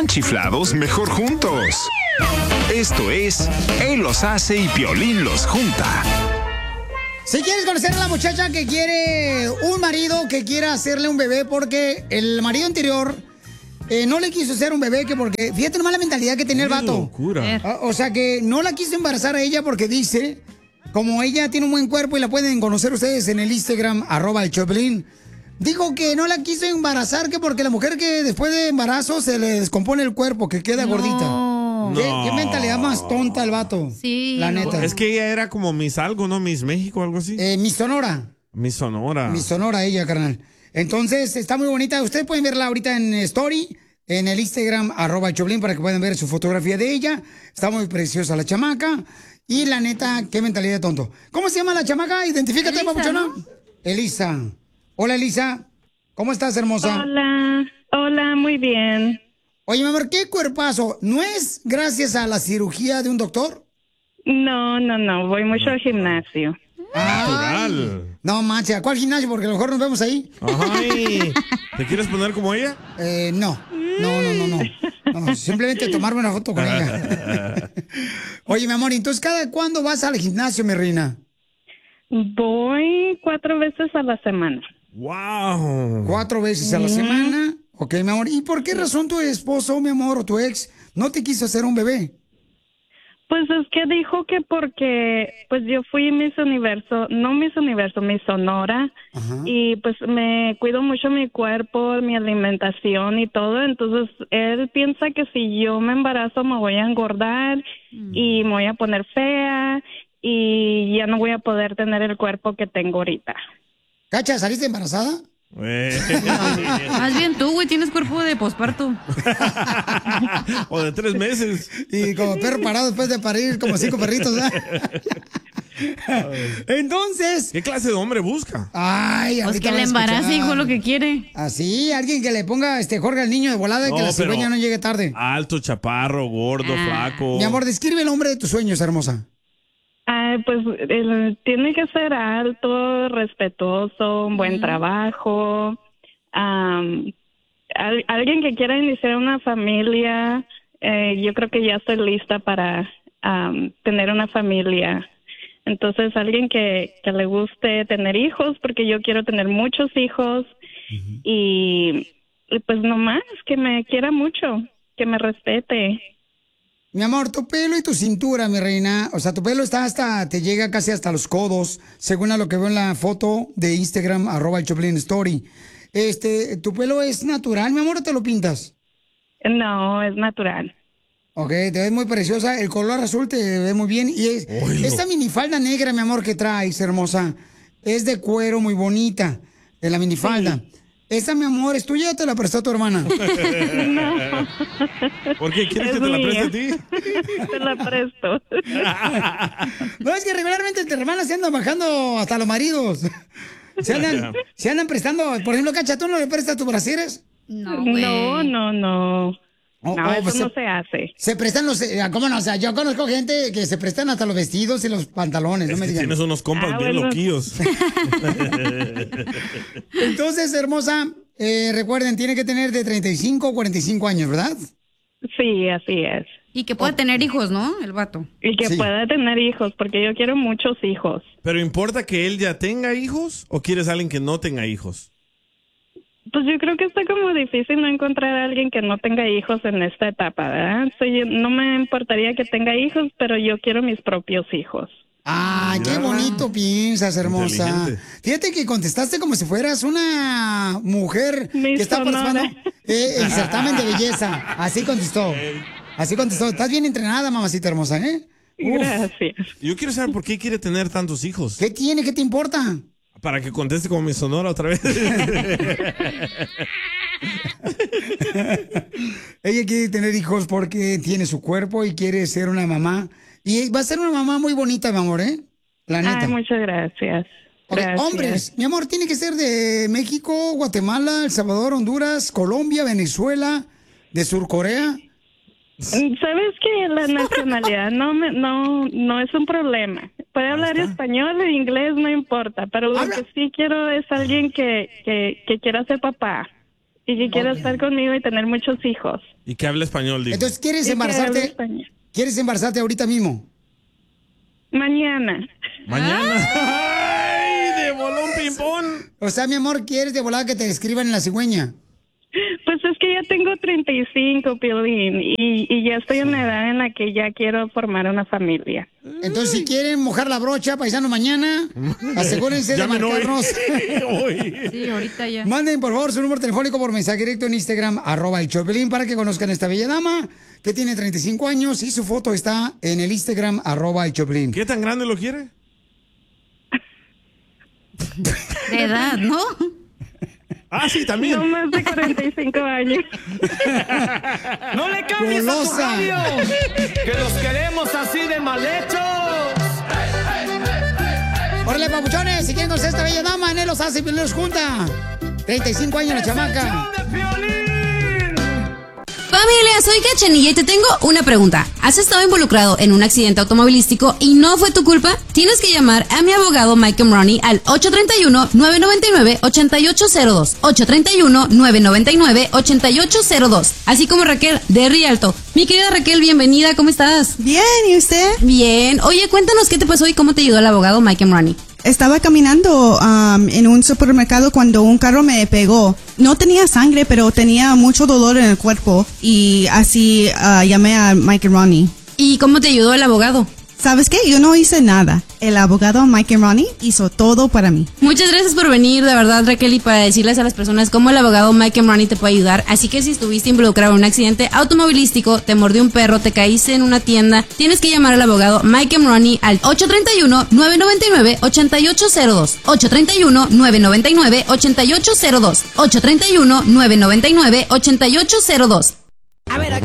están chiflados, mejor juntos. Esto es Él los hace y Piolín los junta. Si quieres conocer a la muchacha que quiere un marido que quiera hacerle un bebé porque el marido anterior no le quiso hacer un bebé, que porque, fíjate nomás la mentalidad que tenía el vato. Locura. O sea, que no la quiso embarazar a ella porque dice, como ella tiene un buen cuerpo y la pueden conocer ustedes en el Instagram, @el Choplin, dijo que no la quiso embarazar, que porque la mujer que después de embarazo se le descompone el cuerpo, que queda gordita. ¿Qué mentalidad más tonta el vato? Sí. La neta. Es que ella era como Miss algo, ¿no? Miss México, algo así. Miss Sonora. Miss Sonora. Miss Sonora ella, carnal. Entonces, está muy bonita. Ustedes pueden verla ahorita en Story, en el Instagram, @el Choplin, para que puedan ver su fotografía de ella. Está muy preciosa la chamaca. Y la neta, qué mentalidad de tonto. ¿Cómo se llama la chamaca? Identifícate, papuchona. ¿No? Elisa. Hola, Elisa. ¿Cómo estás, hermosa? Hola, muy bien. Oye, mi amor, ¿qué cuerpazo? ¿No es gracias a la cirugía de un doctor? No, voy mucho al gimnasio. Natural. No, mancha, ¿cuál gimnasio? Porque a lo mejor nos vemos ahí. Ay, ¿te quieres poner como ella? No, simplemente tomarme una foto con ella. Oye, mi amor, entonces, ¿cada cuándo vas al gimnasio, mi reina? Voy 4 veces a la semana. ¡Wow! 4 veces a la semana. Ok, mi amor. ¿Y por qué razón tu esposo, mi amor, o tu ex, no te quiso hacer un bebé? Pues es que dijo que porque pues yo fui Miss Sonora. Ajá. Y pues me cuido mucho mi cuerpo, mi alimentación y todo, entonces él piensa que si yo me embarazo me voy a engordar y me voy a poner fea y ya no voy a poder tener el cuerpo que tengo ahorita. Cacha, ¿saliste embarazada? Más bien tú, güey, tienes cuerpo de posparto. O de 3 meses. Y como perro parado después de parir como 5 perritos, ¿verdad? Entonces, ¿qué clase de hombre busca? Ay, pues que le embarace, hijo, lo que quiere. Así, alguien que le ponga Jorge al niño de volada y que la cigüeña no llegue tarde. Alto, chaparro, gordo, flaco. Mi amor, describe el hombre de tus sueños, hermosa. Pues él tiene que ser alto, respetuoso, un buen trabajo, alguien que quiera iniciar una familia. Yo creo que ya estoy lista para tener una familia. Entonces, alguien que le guste tener hijos, porque yo quiero tener muchos hijos. Y pues nomás que me quiera mucho, que me respete. Mi amor, tu pelo y tu cintura, mi reina, o sea, tu pelo te llega casi hasta los codos, según a lo que veo en la foto de Instagram, @el Choplin Story. ¿Tu pelo es natural, mi amor, o te lo pintas? No, es natural. Ok, te ves muy preciosa, el color azul te ve muy bien, y esta minifalda negra, mi amor, que traes, hermosa, es de cuero muy bonita, de la minifalda. Sí. Esa, mi amor, ¿es tuya o te la prestó tu hermana? No. ¿Por qué? ¿Quieres que te la preste a ti? Te la presto. No, es que regularmente entre hermanas se andan bajando hasta los maridos. Se andan prestando. Por ejemplo, Cacha, ¿tú no le prestas tus brasieres? No, güey. No, eso no se hace. Se prestan ¿cómo no? O sea, yo conozco gente que se prestan hasta los vestidos y los pantalones. No me digan. Tienes unos compas bien loquillos. Entonces, hermosa, recuerden, tiene que tener de 35 o 45 años, ¿verdad? Sí, así es. Y que pueda tener hijos, ¿no? El vato. Y que pueda tener hijos, porque yo quiero muchos hijos. ¿Pero importa que él ya tenga hijos o quieres a alguien que no tenga hijos? Pues yo creo que está como difícil no encontrar a alguien que no tenga hijos en esta etapa, ¿verdad? No me importaría que tenga hijos, pero yo quiero mis propios hijos. ¡Ay, qué bonito piensas, hermosa! Fíjate que contestaste como si fueras una mujer que está participando el certamen de belleza. Así contestó. Estás bien entrenada, mamacita hermosa, ¿eh? Gracias. Yo quiero saber por qué quiere tener tantos hijos. ¿Qué tiene? ¿Qué te importa? Para que conteste como mi Sonora otra vez. Ella quiere tener hijos porque tiene su cuerpo y quiere ser una mamá. Y va a ser una mamá muy bonita, mi amor, ¿eh? La neta. Ay, muchas gracias. Okay, Gracias. hombres, mi amor, tiene que ser de México, Guatemala, El Salvador, Honduras, Colombia, Venezuela, de Surcorea. ¿Sabes que la nacionalidad no es un problema? Puede hablar español e inglés, no importa, pero lo que sí quiero es alguien que quiera ser papá. y que quiere estar conmigo y tener muchos hijos. Y que hable español, digo. Entonces, ¿quieres Y que hable embarazarte? español. ¿Quieres embarazarte ahorita mismo? Mañana. Mañana. ¡Ay! De bolón ping-pong. O sea, mi amor, ¿quieres de volada que te escriban en la cigüeña? Pues es que ya tengo 35, Piolín, y ya estoy en la edad en la que ya quiero formar una familia. Entonces, si quieren mojar la brocha, paisano, mañana, asegúrense de Llamen hoy. marcarnos. Sí, ahorita ya. Manden, por favor, su número telefónico por mensaje directo en Instagram, @el_Choplin, para que conozcan a esta bella dama que tiene 35 años y su foto está en el Instagram, @el_Choplin. ¿Qué tan grande lo quiere? De edad, ¿no? Ah, sí, también. No más de 45 años. ¡No le cambies Golosa. a tu radio! ¡Que los queremos así de mal hechos! Órale, papuchones, si quieren conocer a esta bella dama, en él los hace y los junta. 35 años la chamaca. ¡Es el show de Piolín! Familia, soy Cachanilla y te tengo una pregunta. ¿Has estado involucrado en un accidente automovilístico y no fue tu culpa? Tienes que llamar a mi abogado Mike Romney al 831-999-8802. 831-999-8802. Así como Raquel de Rialto. Mi querida Raquel, bienvenida, ¿cómo estás? Bien, ¿y usted? Bien. Oye, cuéntanos qué te pasó y cómo te ayudó el abogado Mike Romney. Estaba caminando en un supermercado cuando un carro me pegó. No tenía sangre, pero tenía mucho dolor en el cuerpo y así llamé a Mike Romney. ¿Y cómo te ayudó el abogado? ¿Sabes qué? Yo no hice nada. El abogado Mike Romney hizo todo para mí. Muchas gracias por venir, de verdad, Raquel, y para decirles a las personas cómo el abogado Mike Romney te puede ayudar. Así que si estuviste involucrado en un accidente automovilístico, te mordió un perro, te caíste en una tienda, tienes que llamar al abogado Mike Romney al 831-999-8802. 831-999-8802. 831-999-8802. A ver, aquí